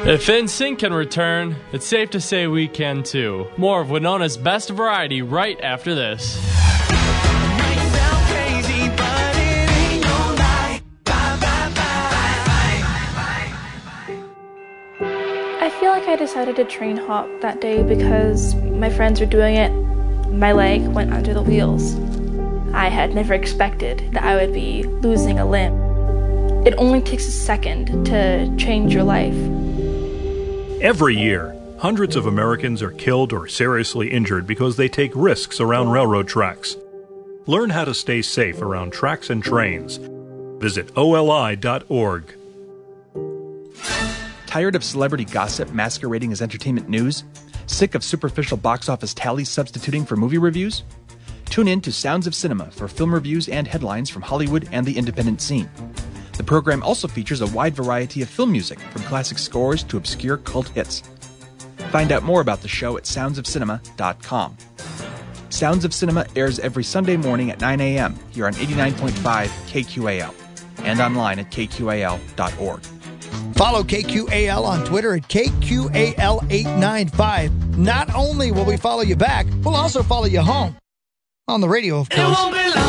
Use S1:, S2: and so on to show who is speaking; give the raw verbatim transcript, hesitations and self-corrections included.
S1: If N Sync can return, it's safe to say we can too. More of Winona's best variety right after this.
S2: I feel like I decided to train hop that day because my friends were doing it. My leg went under the wheels. I had never expected that I would be losing a limb. It only takes a second to change your life.
S3: Every year, hundreds of Americans are killed or seriously injured because they take risks around railroad tracks. Learn how to stay safe around tracks and trains. Visit O L I dot org.
S4: Tired of celebrity gossip masquerading as entertainment news? Sick of superficial box office tallies substituting for movie reviews? Tune in to Sounds of Cinema for film reviews and headlines from Hollywood and the independent scene. The program also features a wide variety of film music, from classic scores to obscure cult hits. Find out more about the show at sounds of cinema dot com. Sounds of Cinema airs every Sunday morning at nine a.m. here on eighty-nine point five K Q A L and online at K Q A L dot org.
S5: Follow K Q A L on Twitter at K Q A L eight nine five. Not only will we follow you back, we'll also follow you home. On the radio, of course.